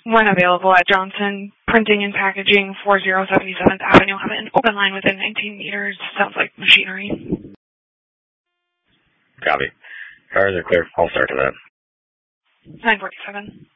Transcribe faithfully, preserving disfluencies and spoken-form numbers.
When available at Johnson Printing and Packaging, forty seventy-seventh Avenue. Have an open line within nineteen meters. Sounds like machinery. Copy. Cars are clear. I'll start to that. nine forty-seven.